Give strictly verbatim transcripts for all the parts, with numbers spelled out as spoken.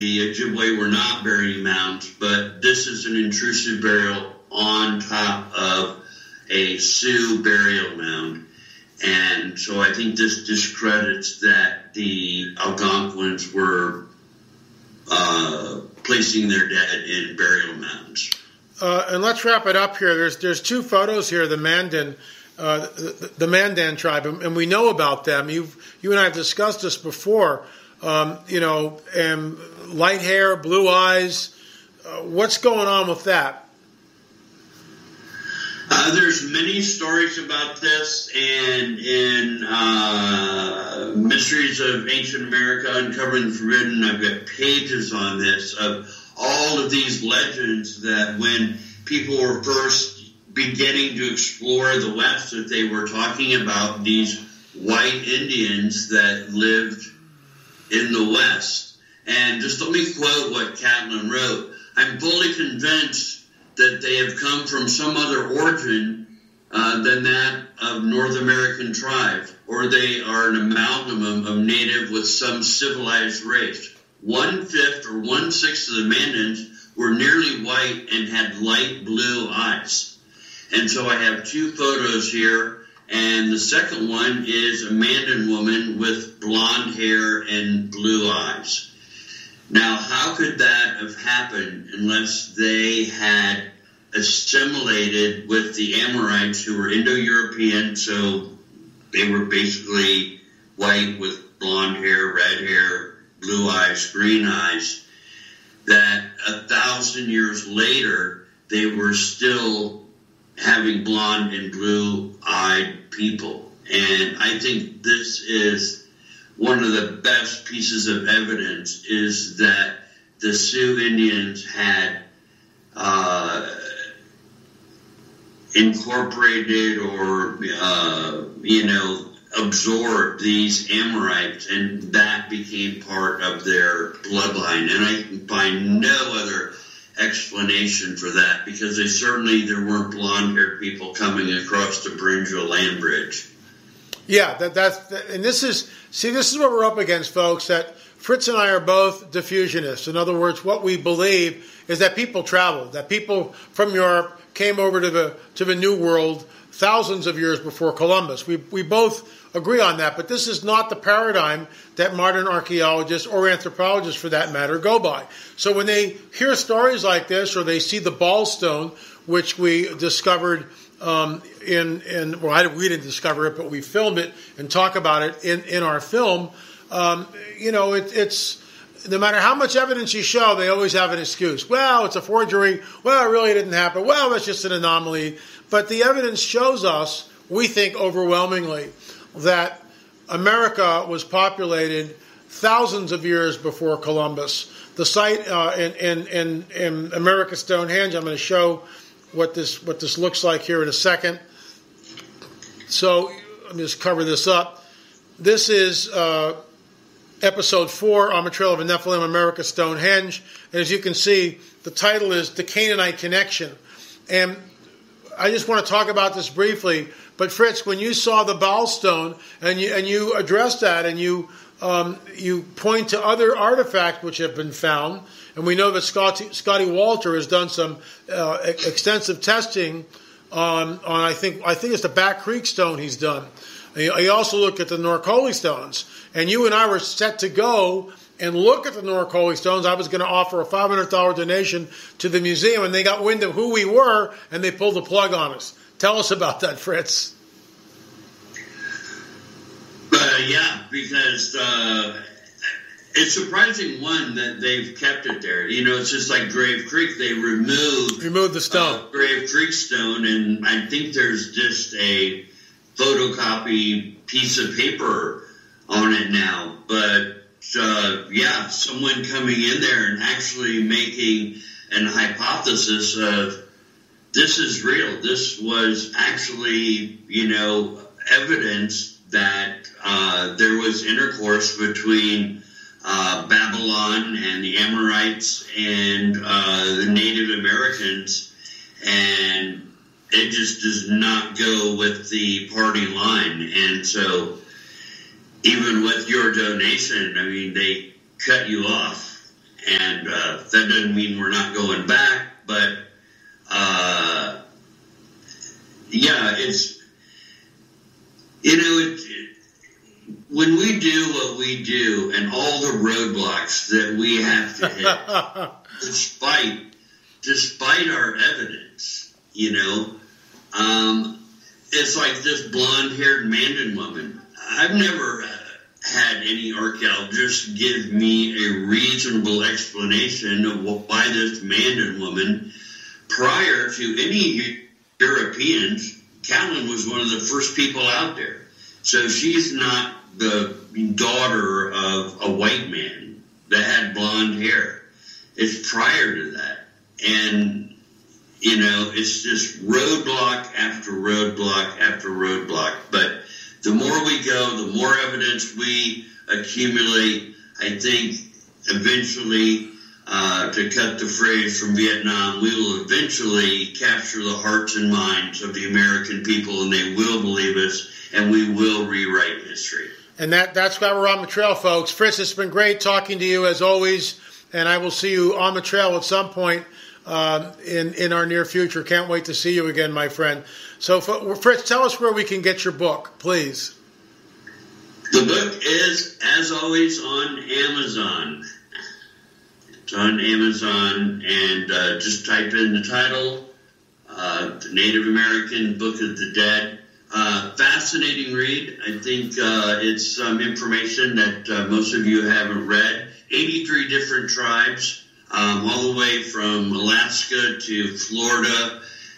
the Ojibwe were not burying mounds, but this is an intrusive burial on top of a Sioux burial mound. And so I think this discredits that the Algonquins were uh, placing their dead in burial mounds. Uh, and let's wrap it up here. There's there's two photos here, the Mandan, uh, the, the Mandan tribe, and we know about them. You've, you and I have discussed this before. Um, you know, and light hair, blue eyes. Uh, what's going on with that? Uh, there's many stories about this, and in uh, Mysteries of Ancient America, Uncovering the Forbidden, I've got pages on this of all of these legends that when people were first beginning to explore the West, that they were talking about these white Indians that lived in the West. And just let me quote what Catlin wrote. I'm fully convinced that they have come from some other origin uh, than that of North American tribe, or they are an amalgam of native with some civilized race. One-fifth or one-sixth of the Mandans were nearly white and had light blue eyes. And so I have two photos here. And the second one is a Mandan woman with blonde hair and blue eyes. Now, how could that have happened unless they had assimilated with the Amorites, who were Indo-European, so they were basically white with blonde hair, red hair, blue eyes, green eyes, that a thousand years later they were still having blonde and blue-eyed people. And I think this is one of the best pieces of evidence, is that the Sioux Indians had uh, incorporated or, uh, you know, absorbed these Amorites, and that became part of their bloodline. And I can find no other explanation for that, because they certainly, there weren't blonde-haired people coming across the Brinja land bridge. Yeah, that, that's, that, and this is, see, this is what we're up against, folks, that Fritz and I are both diffusionists. In other words, what we believe is that people traveled, that people from Europe came over to the to the New World thousands of years before Columbus. We we both agree on that, but this is not the paradigm that modern archaeologists or anthropologists, for that matter, go by. So when they hear stories like this, or they see the Ball Stone, which we discovered um, in, in, well, I, we didn't discover it, but we filmed it and talk about it in, in our film, um, you know, it, it's, no matter how much evidence you show, they always have an excuse. Well, it's a forgery. Well, it really didn't happen. Well, that's just an anomaly. But the evidence shows us, we think overwhelmingly, that America was populated thousands of years before Columbus. The site uh, in, in, in, in America Stonehenge, I'm going to show what this what this looks like here in a second. So let me just cover this up. This is uh, episode four on the Trail of the Nephilim, America Stonehenge. And as you can see, the title is The Canaanite Connection. And I just want to talk about this briefly. But Fritz, when you saw the Baal Stone and you and you addressed that, and you um, you point to other artifacts which have been found, and we know that Scotty, Scotty Walter has done some uh, extensive testing on on I think I think it's the Back Creek Stone he's done. He, he also looked at the Norcoli Stones, and you and I were set to go and look at the Norcoli Stones. I was going to offer a five hundred dollars donation to the museum, and they got wind of who we were, and they pulled the plug on us. Tell us about that, Fritz. Uh, yeah, because uh, it's surprising, one, that they've kept it there. You know, it's just like Grave Creek. They removed, removed the stone. Uh, Grave Creek stone, and I think there's just a photocopy piece of paper on it now. But, uh, yeah, someone coming in there and actually making an hypothesis of, this is real. This was actually, you know, evidence that uh, there was intercourse between uh, Babylon and the Amorites and uh, the Native Americans, and it just does not go with the party line. And so even with your donation, I mean, they cut you off. and uh, that doesn't mean we're not going back, but uh, yeah, it's, you know, it, it, when we do what we do and all the roadblocks that we have to hit, despite, despite our evidence, you know, um, it's like this blonde-haired Mandan woman. I've never uh, had any archaeologist give me a reasonable explanation of why this Mandan woman, prior to any Europeans, Callan was one of the first people out there. So she's not the daughter of a white man that had blonde hair. It's prior to that. And, you know, it's just roadblock after roadblock after roadblock. But the more we go, the more evidence we accumulate, I think eventually, uh, to cut the phrase from Vietnam, we will eventually capture the hearts and minds of the American people, and they will believe us, and we will rewrite history. And that, that's why we're on the trail, folks. Fritz, it's been great talking to you as always, and I will see you on the trail at some point um, in, in our near future. Can't wait to see you again, my friend. So, Fritz, tell us where we can get your book, please. The book is, as always, on Amazon. It's on Amazon, and uh, just type in the title, uh, The Native American Book of the Dead. Uh, fascinating read. I think uh, it's some information that uh, most of you haven't read. eighty-three different tribes, um, all the way from Alaska to Florida,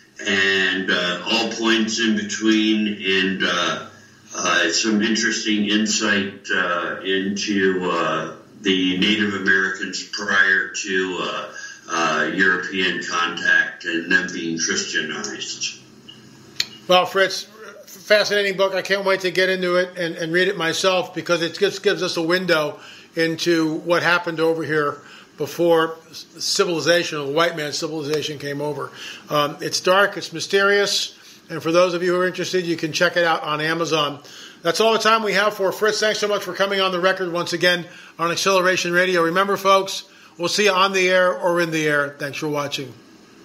and uh, all points in between, and uh, uh, some interesting insight uh, into uh, the Native Americans prior to uh, uh, European contact and them being Christianized. Well, Fritz, fascinating book. I can't wait to get into it and, and read it myself, because it just gives us a window into what happened over here before civilization, or the white man's civilization, came over. Um, it's dark, it's mysterious, and for those of you who are interested, you can check it out on Amazon. That's all the time we have for Fritz. Thanks so much for coming on the record once again on Acceleration Radio. Remember, folks, we'll see you on the air or in the air. Thanks for watching.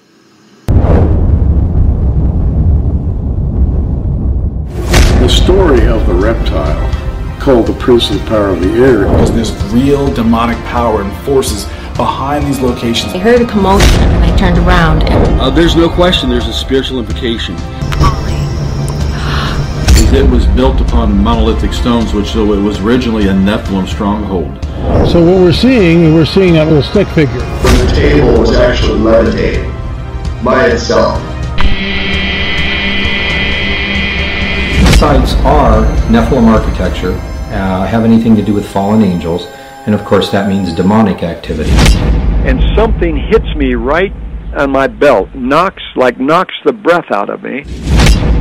The story of the reptile, called the Prince of the Power of the Air, was this real demonic power and forces behind these locations. I heard a commotion and I turned around. And uh, there's no question there's a spiritual implication. It was built upon monolithic stones, which so it was originally a Nephilim stronghold. So what we're seeing, we're seeing that little stick figure. The table was actually levitating by itself. Sites are Nephilim architecture, uh, have anything to do with fallen angels, and of course that means demonic activity. And something hits me right on my belt, knocks like knocks the breath out of me.